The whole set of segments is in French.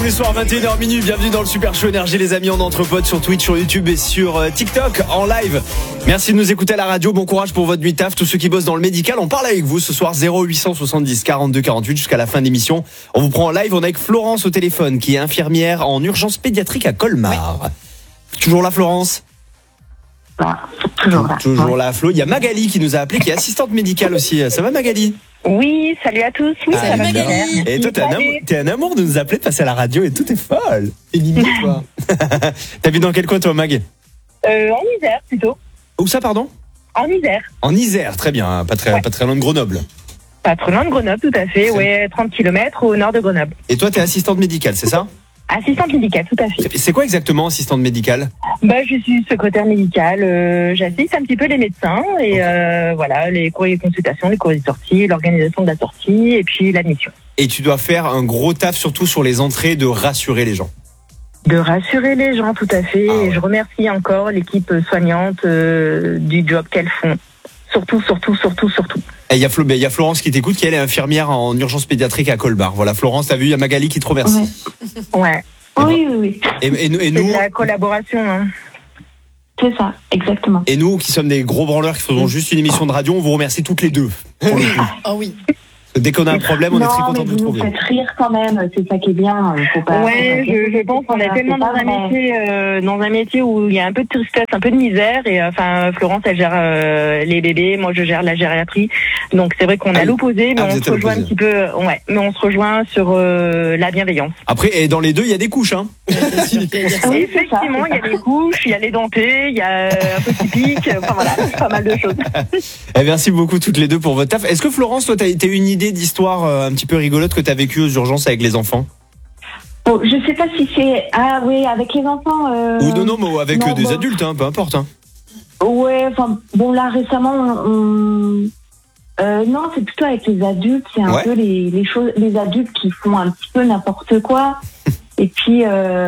les soirs 21h minuit, bienvenue dans le Super Show Énergie les amis, en entre potes sur Twitch, sur YouTube et sur TikTok en live. Merci de nous écouter à la radio, bon courage pour votre nuit taf, tous ceux qui bossent dans le médical, on parle avec vous ce soir 0870 42 48 jusqu'à la fin de l'émission. On vous prend en live, on est avec Florence au téléphone qui est infirmière en urgence pédiatrique à Colmar. Oui. Toujours là Florence? Toujours là Flo. Il y a Magali qui nous a appelé, qui est assistante médicale aussi. Ça va Magali? Oui, salut à tous. Oui, ça va Magali. Et toi, t'es un amour de nous appeler, de passer à la radio et tout est folle. T'es limite, toi. T'habites dans quel coin, toi, Mag? En Isère, plutôt. Où ça, pardon? En Isère. En Isère, très bien. Pas très loin de Grenoble. Pas trop loin de Grenoble, tout à fait. Ouais, 30 km au nord de Grenoble. Et toi, t'es assistante médicale, c'est ça? Assistante médicale, tout à fait. C'est quoi exactement assistante médicale? Je suis secrétaire médicale. J'assiste un petit peu les médecins et voilà, les courriers de consultation, les courriers de sortie, l'organisation de la sortie et puis l'admission. Et tu dois faire un gros taf surtout sur les entrées de rassurer les gens. De rassurer les gens, tout à fait. Et je remercie encore l'équipe soignante du job qu'elles font. Surtout. Et il y a Florence qui t'écoute, qui elle est infirmière en urgence pédiatrique à Colmar. Voilà, Florence, t'as vu, il y a Magali qui te remercie. Ouais. Oui. Et nous, c'est de la collaboration. Hein. C'est ça, exactement. Et nous, qui sommes des gros branleurs qui faisons juste une émission de radio, on vous remercie toutes les deux. Pour le coup. Oh oui. Dès qu'on a un problème, on est très content de vous trouver. Vous faites rire quand même, c'est ça qui est bien. Faut pas, je pense qu'on est tellement dans un métier où il y a un peu de tristesse, un peu de misère. Et Florence, elle gère les bébés, moi je gère la gériatrie. Donc c'est vrai qu'on a l'opposé, mais on se rejoint un petit peu. Ouais, mais on se rejoint sur la bienveillance. Après, et dans les deux, il y a des couches, hein. Effectivement, il y a des couches, il y a les dentés, il y a un peu typique. Enfin voilà, pas mal de choses. Merci beaucoup toutes les deux pour votre taf. Est-ce que Florence, toi, t'as une idée d'histoire un petit peu rigolote que tu as vécue aux urgences avec les enfants? Je sais pas si c'est avec les enfants ou non mais avec des adultes, hein, peu importe, hein. Là récemment non, c'est plutôt avec les adultes, c'est un peu les choses, les adultes qui font un petit peu n'importe quoi et puis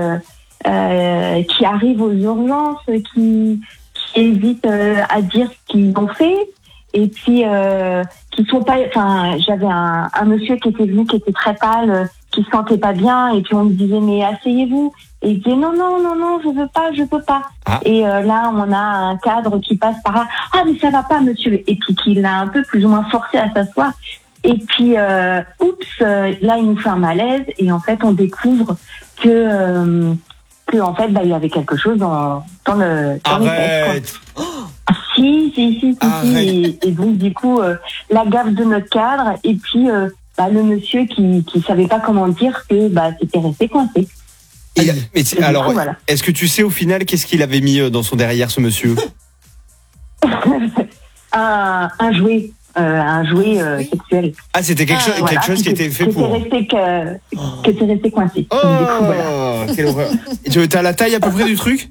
qui arrivent aux urgences, qui hésitent à dire ce qu'ils ont fait. Et puis, qui sont pas. J'avais un monsieur qui était venu, qui était très pâle, qui se sentait pas bien. Et puis on me disait mais asseyez-vous. Et il disait non, je peux pas. Ah. Et là on a un cadre qui passe par là. Ah mais ça va pas monsieur. Et puis qui l'a un peu plus ou moins forcé à s'asseoir. Et puis là il nous fait un malaise et en fait on découvre que en fait il y avait quelque chose dans les fesses, quoi. Si. Et donc, du coup, la gaffe de notre cadre, et puis le monsieur qui savait pas comment dire que c'était resté coincé. Alors, voilà. Est-ce que tu sais au final qu'est-ce qu'il avait mis dans son derrière, ce monsieur? un jouet. Sexuel. Ah, c'était quelque chose qui était fait pour. Qui était resté coincé. Oh, quelle horreur. Et tu as la taille à peu près du truc?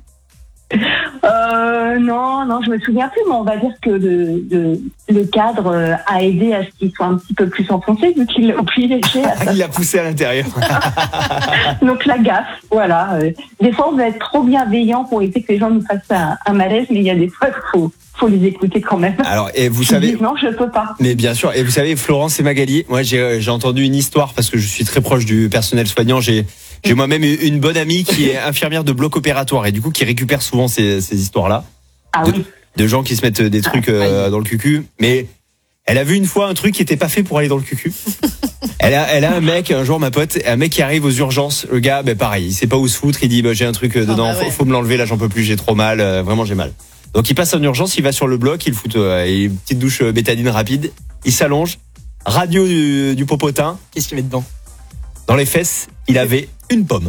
Non, je me souviens plus, mais on va dire que le cadre a aidé à ce qu'il soit un petit peu plus enfoncé, vu qu'il l'a oublié. Il l'a poussé à l'intérieur. Donc la gaffe, voilà. Des fois, on veut être trop bienveillant pour éviter que les gens nous fassent un malaise, mais il y a des fois qu'il faut les écouter quand même. Alors, et vous savez. Disent, non, je peux pas. Mais bien sûr. Et vous savez, Florence et Magali, moi, j'ai entendu une histoire parce que je suis très proche du personnel soignant. J'ai moi-même une bonne amie qui est infirmière de bloc opératoire et du coup qui récupère souvent ces histoires-là. Ah de gens qui se mettent des trucs dans le cucu. Mais elle a vu une fois un truc qui était pas fait pour aller dans le cucu. Elle a un mec, un jour ma pote, un mec qui arrive aux urgences. Le gars, pareil, il sait pas où se foutre. Il dit j'ai un truc dedans, faut me l'enlever, là j'en peux plus, j'ai trop mal, vraiment j'ai mal. Donc il passe en urgence, il va sur le bloc, il fout une petite douche bétadine rapide, il s'allonge, radio du popotin. Qu'est-ce qu'il met dedans? Dans les fesses, il avait une pomme.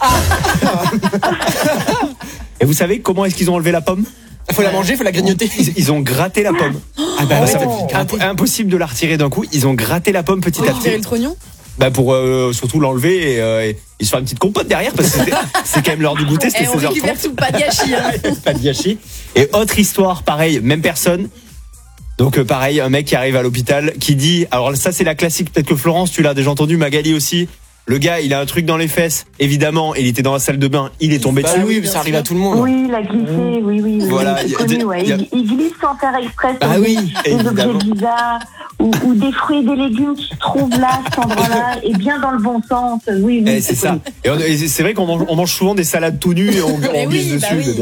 Et vous savez comment est-ce qu'ils ont enlevé la pomme? Il faut la manger, il faut la grignoter. Ils ont gratté la pomme. Impossible de la retirer d'un coup. Ils ont gratté la pomme petit à petit. Retirer le trognon? Pour surtout l'enlever et ils se font une petite compote derrière parce que c'est quand même l'heure du goûter, c'était 16h30. On récupère tout, pas de gâchis. Pas de gâchis. Et autre histoire, pareil, même personne. Donc pareil, un mec qui arrive à l'hôpital qui dit, alors ça c'est la classique, peut-être que Florence tu l'as déjà entendu, Magali aussi. Le gars, il a un truc dans les fesses. Évidemment, il était dans la salle de bain, il est tombé dessus. Oui, ça arrive à tout le monde. Oui, il a glissé, oui. Voilà, c'est connu, il glisse sans faire exprès. Ah oui, des objets bizarres ou des fruits et des légumes qui se trouvent là, à cet endroit-là, et bien dans le bon sens. Oui, c'est ça. Et c'est vrai qu'on mange souvent des salades tout nues et on glisse dessus. Oui.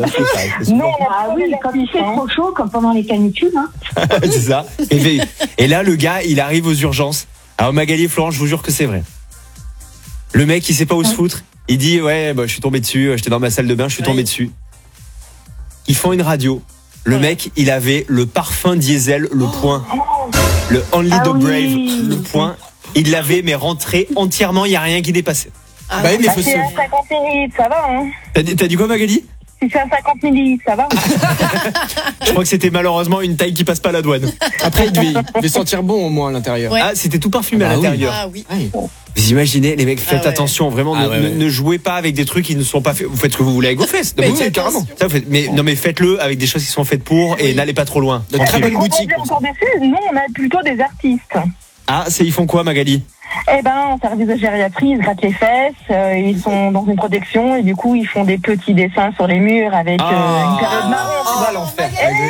Quand il fait trop chaud, comme pendant les canicules. Hein. C'est ça. Et là, le gars, il arrive aux urgences. Alors Magali et Florence, je vous jure que c'est vrai. Le mec, il sait pas où se foutre. Il dit je suis tombé dessus. J'étais dans ma salle de bain, je suis tombé dessus. Ils font une radio. Le mec, il avait le parfum diesel, le point. Le Only the Brave, le point. Il l'avait, mais rentré entièrement, il n'y a rien qui dépassait. C'est à 50 millilitres, ça va, hein. T'as dit quoi, Magali? Si c'est à 50 millilitres, ça va. Je crois que c'était malheureusement une taille qui passe pas à la douane. Après, il devait sentir bon au moins à l'intérieur. Ouais. Ah, c'était tout parfumé à l'intérieur. Ah oui. Vous imaginez, les mecs, faites attention, vraiment, ne jouez pas avec des trucs qui ne sont pas faits. Vous faites ce que vous voulez avec vos fesses. Carrément. Ça, mais faites-le avec des choses qui sont faites pour et n'allez pas trop loin. De très belle boutique. Nous, on a plutôt des artistes. Ah, ils font quoi, Magali? En service de gériatrie, ils se grattent les fesses, ils sont dans une protection et du coup, ils font des petits dessins sur les murs avec une période marron. L'enfer.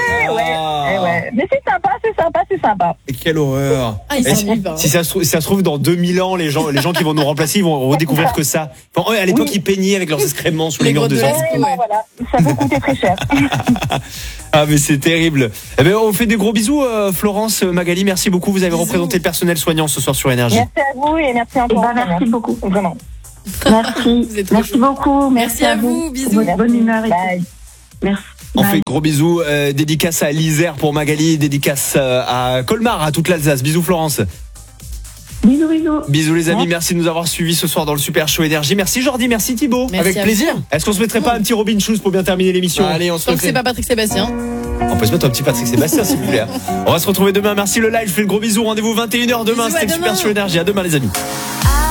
Mais c'est sympa. Et quelle horreur. Si ça se trouve, dans 2000 ans, les gens qui vont nous remplacer, ils vont redécouvrir que ça. À l'époque, ils peignaient avec leurs excréments sous les murs de gens. Voilà, ça peut coûter très cher. Ah, mais c'est terrible. On fait des gros bisous, Florence, Magali, merci beaucoup. Vous avez représenté le personnel soignant ce soir sur Énergie. Merci à vous et merci encore. Merci beaucoup. Vraiment. Merci beaucoup. Merci à vous. Bisous. Bonne humeur. Merci. On fait gros bisous. Dédicace à l'Isère pour Magali, dédicace à Colmar, à toute l'Alsace. Bisous, Florence. Bisous. Bisous les amis, merci de nous avoir suivis ce soir dans le Super Show Énergie. Merci Jordi, merci Thibaut. Avec plaisir. Est-ce qu'on se mettrait pas un petit Robin Schulz pour bien terminer l'émission? Allez, on se Tant que c'est pas Patrick Sébastien. On peut se mettre un petit Patrick Sébastien si vous voulez. On va se retrouver demain. Merci le live, je fais le gros bisou. Rendez-vous 21h demain. C'était le Super Show Énergie. À demain les amis.